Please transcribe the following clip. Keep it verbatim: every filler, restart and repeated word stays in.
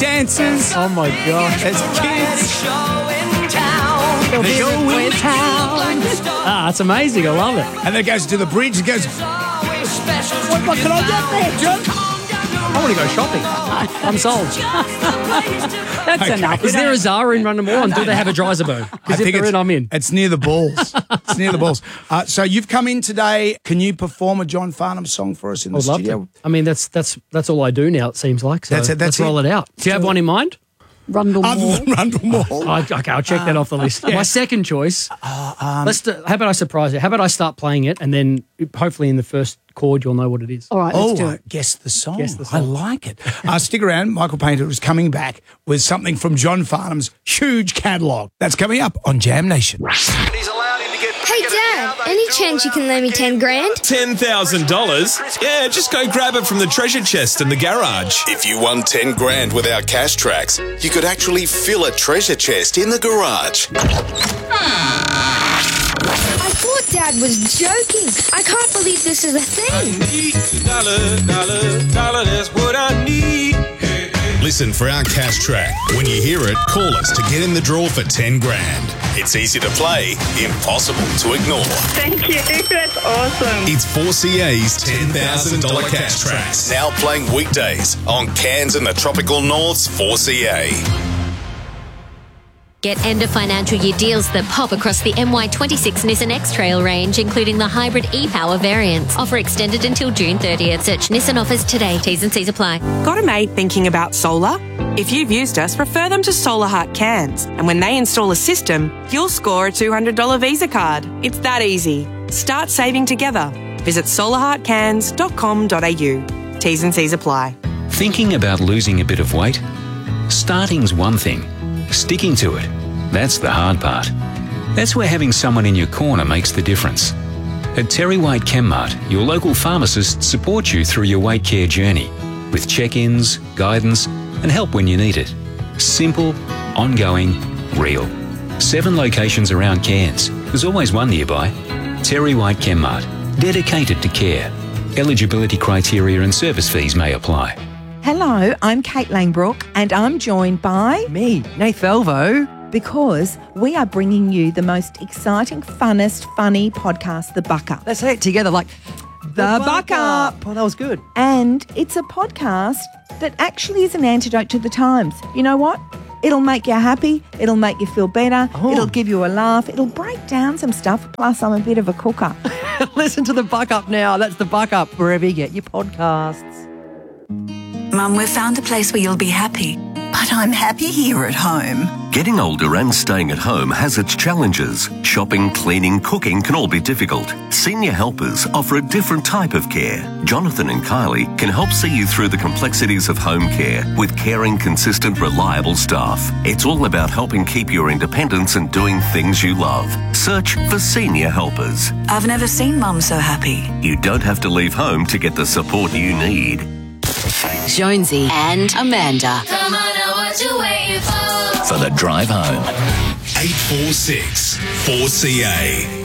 dancers. Oh, my gosh. There's kids. They'll They be go in in town. Ah, it's amazing. I love it. And then goes to the bridge and goes, what, what can I get there, John? I want to go shopping. I'm sold. That's Okay. enough. Is there a Zara in Runnemore, and do they have a Dryserbone? Because if they're it's, in, I'm in. It's near the balls. It's near the balls. Uh, so you've come in today. Can you perform a John Farnham song for us in the I'd love studio? to. I mean, that's that's that's all I do now, it seems like. So That's it, that's let's roll it. it out. Do you have one in mind? Rundle Other Mall. than Rundle Mall. Oh, okay, I'll check that off the list. My second choice. Uh, um, let's do, how about I surprise you? How about I start playing it, and then hopefully in the first chord you'll know what it is. All right, let's do Oh, it. guess the song. Guess the I song. like it. Uh, stick around. Michael Painter is coming back with something from John Farnham's huge catalogue. That's coming up on Jam Nation. Hey, Dad, any chance you can lend me ten grand? ten thousand dollars? Yeah, just go grab it from the treasure chest in the garage. If you won ten grand without cash tracks, you could actually fill a treasure chest in the garage. I thought Dad was joking. I can't believe this is a thing. Dollar, dollar, dollar, that's what I need. Listen for our cash track. When you hear it, call us to get in the draw for ten grand. It's easy to play, impossible to ignore. Thank you. That's awesome. It's four C A's ten thousand dollars cash tracks. Now playing weekdays on Cairns and the Tropical North's four C A. Get end of financial year deals that pop across the M Y twenty-six Nissan X-Trail range, including the hybrid e-Power variants. Offer extended until June thirtieth. Search Nissan offers today. T's and C's apply. Got a mate thinking about solar? If you've used us, refer them to Solar Heart Cairns. And when they install a system, you'll score a two hundred dollars Visa card. It's that easy. Start saving together. Visit solar heart cairns dot com dot a u. T's and C's apply. Thinking about losing a bit of weight? Starting's one thing. Sticking to it, that's the hard part. That's where having someone in your corner makes the difference. At Terry White Chemmart, your local pharmacists support you through your weight care journey with check-ins, guidance, and help when you need it. Simple, ongoing, real. Seven locations around Cairns. There's always one nearby. Terry White Chemmart, dedicated to care. Eligibility criteria and service fees may apply. Hello, I'm Kate Langbrook and I'm joined by... Me, Nath Velvo. Because we are bringing you the most exciting, funnest, funny podcast, The Buck Up. Let's say it together like... The, the Buck, Buck Up. Up. Oh, that was good. And it's a podcast that actually is an antidote to the times. You know what? It'll make you happy. It'll make you feel better. Oh. It'll give you a laugh. It'll break down some stuff. Plus, I'm a bit of a cooker. Listen to The Buck Up now. That's The Buck Up, wherever you get your podcasts. Mum, we've found a place where you'll be happy. But I'm happy here at home. Getting older and staying at home has its challenges. Shopping, cleaning, cooking can all be difficult. Senior Helpers offer a different type of care. Jonathan and Kylie can help see you through the complexities of home care with caring, consistent, reliable staff. It's all about helping keep your independence and doing things you love. Search for Senior Helpers. I've never seen Mum so happy. You don't have to leave home to get the support you need. Jonesy and Amanda. Come on now, what you waiting for? For the drive home. eight four six four C A.